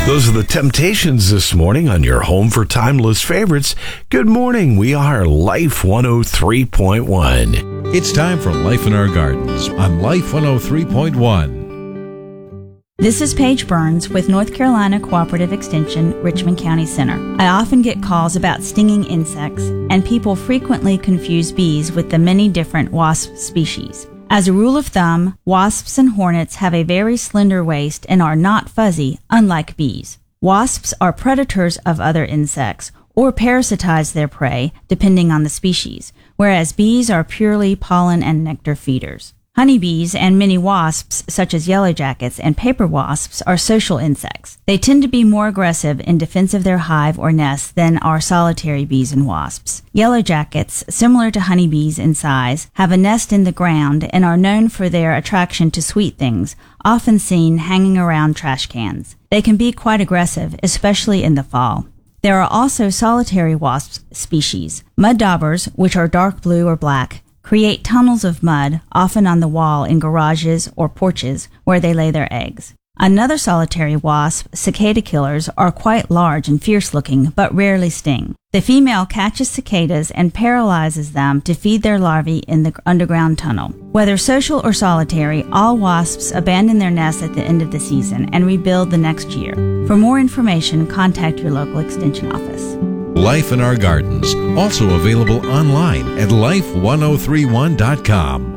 Those are the Temptations this morning on your home for timeless favorites. Good morning. We are Life 103.1. It's time for Life in Our Gardens on Life 103.1. This is Paige Burns with North Carolina Cooperative Extension, Richmond County Center. I often get calls about stinging insects, and people frequently confuse bees with the many different wasp species. As a rule of thumb, wasps and hornets have a very slender waist and are not fuzzy, unlike bees. Wasps are predators of other insects or parasitize their prey, depending on the species, whereas bees are purely pollen and nectar feeders. Honeybees and many wasps, such as yellow jackets and paper wasps, are social insects. They tend to be more aggressive in defense of their hive or nest than are solitary bees and wasps. Yellow jackets, similar to honeybees in size, have a nest in the ground and are known for their attraction to sweet things, often seen hanging around trash cans. They can be quite aggressive, especially in the fall. There are also solitary wasp species. Mud daubers, which are dark blue or black, create tunnels of mud, often on the wall in garages or porches, where they lay their eggs. Another solitary wasp, cicada killers, are quite large and fierce-looking, but rarely sting. The female catches cicadas and paralyzes them to feed their larvae in the underground tunnel. Whether social or solitary, all wasps abandon their nests at the end of the season and rebuild the next year. For more information, contact your local extension office. Life in Our Gardens, also available online at life1031.com.